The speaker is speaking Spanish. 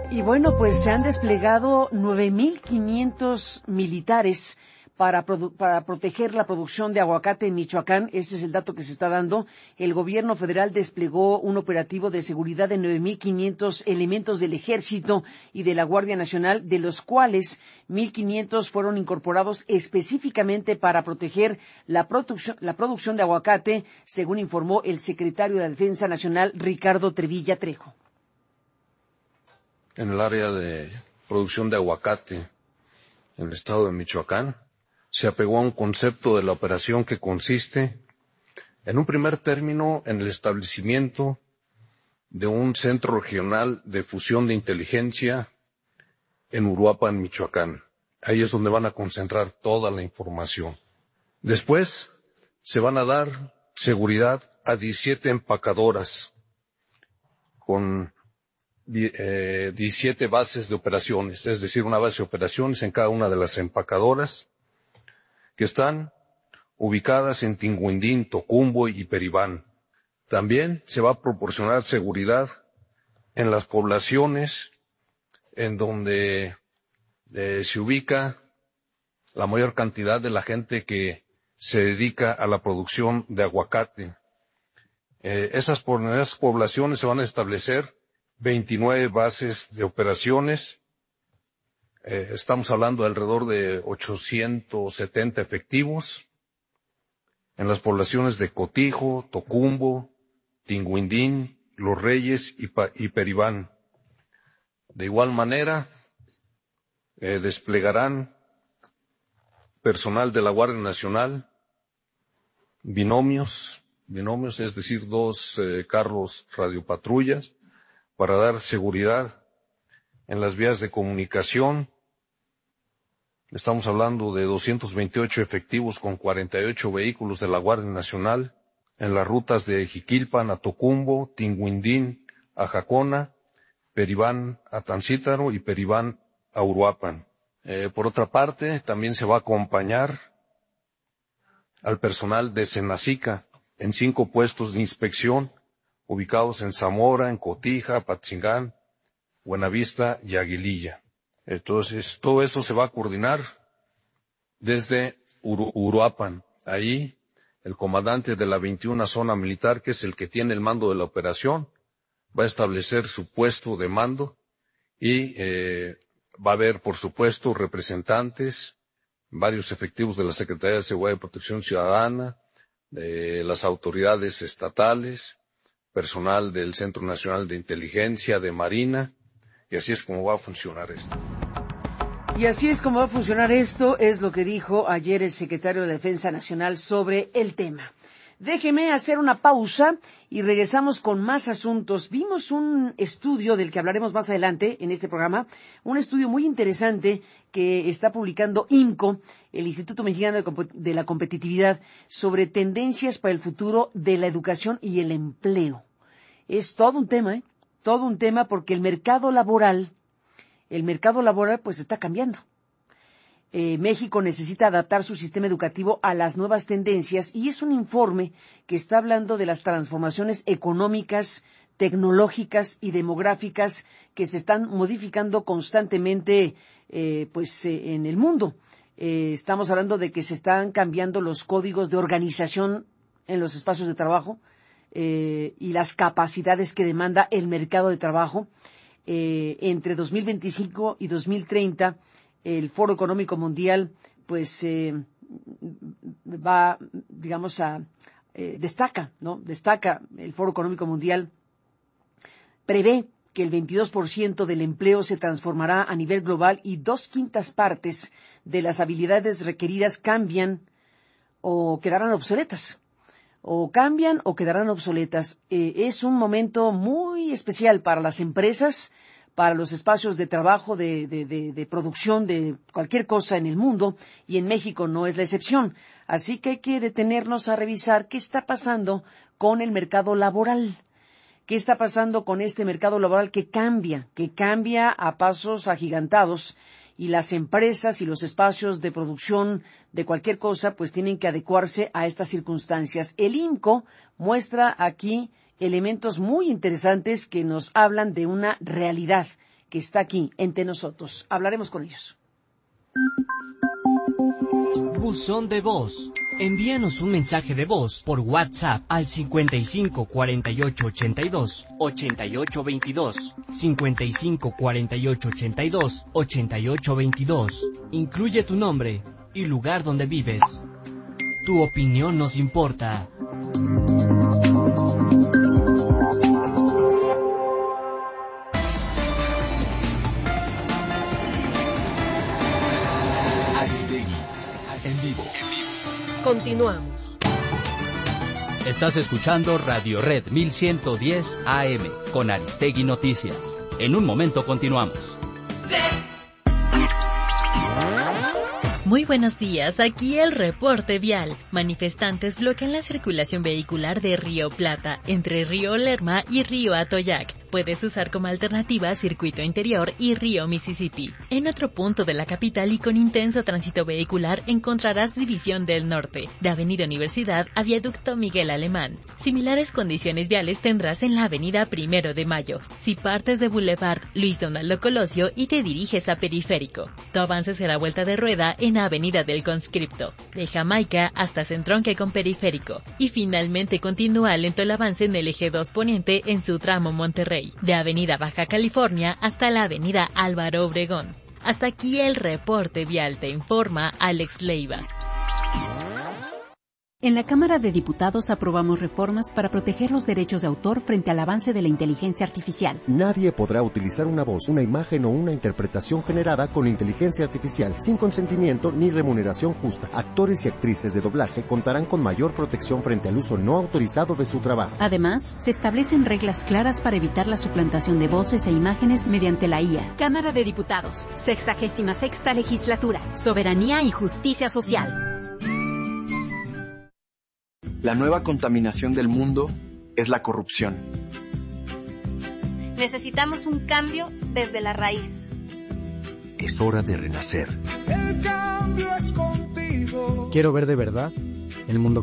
Y bueno, pues se han desplegado 9,500 militares para proteger la producción de aguacate en Michoacán. Ese es el dato que se está dando. El gobierno federal desplegó un operativo de seguridad de 9,500 elementos del Ejército y de la Guardia Nacional, de los cuales 1,500 fueron incorporados específicamente para proteger la producción de aguacate, según informó el secretario de la Defensa Nacional, Ricardo Trevilla Trejo. En el área de producción de aguacate en el estado de Michoacán, se apegó a un concepto de la operación que consiste, en un primer término, en el establecimiento de un centro regional de fusión de inteligencia en Uruapan, Michoacán. Ahí es donde van a concentrar toda la información. Después, se van a dar seguridad a 17 empacadoras con 17 bases de operaciones, es decir, una base de operaciones en cada una de las empacadoras que están ubicadas en Tinguindín, Tocumbo y Peribán. También se va a proporcionar seguridad en las poblaciones en donde se ubica la mayor cantidad de la gente que se dedica a la producción de aguacate. Esas poblaciones se van a establecer 29 bases de operaciones. Estamos hablando de alrededor de 870 efectivos en las poblaciones de Cotijo, Tocumbo, Tinguindín, Los Reyes y Peribán. De igual manera, desplegarán personal de la Guardia Nacional, binomios, es decir, 2 carros radiopatrullas, para dar seguridad en las vías de comunicación. Estamos hablando de 228 efectivos con 48 vehículos de la Guardia Nacional en las rutas de Jiquilpan a Tocumbo, Tinguindín a Jacona, Peribán a Tancítaro y Peribán a Uruapan. Por otra parte, también se va a acompañar al personal de Senacica en 5 puestos de inspección ubicados en Zamora, en Cotija, Patzingán, Buenavista y Aguililla. Entonces, todo eso se va a coordinar desde Uruapan. Ahí, el comandante de la 21 Zona Militar, que es el que tiene el mando de la operación, va a establecer su puesto de mando y va a haber, por supuesto, representantes, varios efectivos de la Secretaría de Seguridad y Protección Ciudadana, de las autoridades estatales, personal del Centro Nacional de Inteligencia, de Marina, y así es como va a funcionar esto. Y así es como va a funcionar esto, es lo que dijo ayer el secretario de Defensa Nacional sobre el tema. Déjeme hacer una pausa y regresamos con más asuntos. Vimos un estudio del que hablaremos más adelante en este programa, un estudio muy interesante que está publicando IMCO, el Instituto Mexicano de la Competitividad, sobre tendencias para el futuro de la educación y el empleo. Es todo un tema, porque el mercado laboral pues está cambiando. México necesita adaptar su sistema educativo a las nuevas tendencias y es un informe que está hablando de las transformaciones económicas, tecnológicas y demográficas que se están modificando constantemente en el mundo. Estamos hablando de que se están cambiando los códigos de organización en los espacios de trabajo y las capacidades que demanda el mercado de trabajo. Entre 2025 y 2030 el Foro Económico Mundial destaca el Foro Económico Mundial, prevé que el 22% del empleo se transformará a nivel global y 2/5 partes de las habilidades requeridas cambian o quedarán obsoletas. Es un momento muy especial para las empresas, para los espacios de trabajo, de producción de cualquier cosa en el mundo, y en México no es la excepción. Así que hay que detenernos a revisar qué está pasando con el mercado laboral. ¿Qué está pasando con este mercado laboral que cambia a pasos agigantados? Y las empresas y los espacios de producción de cualquier cosa pues tienen que adecuarse a estas circunstancias. El IMCO muestra aquí elementos muy interesantes que nos hablan de una realidad que está aquí entre nosotros. Hablaremos con ellos. Buzón de voz. Envíanos un mensaje de voz por WhatsApp al 55 48 82 88 22. 55 48 82 88 22. Incluye tu nombre y lugar donde vives. Tu opinión nos importa. Aristegui, en vivo. Continuamos. Estás escuchando Radio Red 1110 AM con Aristegui Noticias. En un momento continuamos. Muy buenos días, aquí el reporte vial. Manifestantes bloquean la circulación vehicular de Río Plata, entre Río Lerma y Río Atoyac. Puedes usar como alternativa Circuito Interior y Río Mississippi. En otro punto de la capital y con intenso tránsito vehicular encontrarás División del Norte, de Avenida Universidad a Viaducto Miguel Alemán. Similares condiciones viales tendrás en la Avenida 1 de Mayo, si partes de Boulevard Luis Donaldo Colosio y te diriges a Periférico. Tu avance será vuelta de rueda en Avenida del Conscripto, de Jamaica hasta Centronque con Periférico. Y finalmente continúa lento el avance en el eje 2 Poniente en su tramo Monterrey, de Avenida Baja California hasta la Avenida Álvaro Obregón. Hasta aquí el reporte vial, te informa Alex Leiva. En la Cámara de Diputados aprobamos reformas para proteger los derechos de autor frente al avance de la inteligencia artificial. Nadie podrá utilizar una voz, una imagen o una interpretación generada con inteligencia artificial sin consentimiento ni remuneración justa. Actores y actrices de doblaje contarán con mayor protección frente al uso no autorizado de su trabajo. Además, se establecen reglas claras para evitar la suplantación de voces e imágenes mediante la IA. Cámara de Diputados, 66ª Legislatura, Soberanía y Justicia Social. La nueva contaminación del mundo es la corrupción. Necesitamos un cambio desde la raíz. Es hora de renacer. El cambio es contigo. Quiero ver de verdad el mundo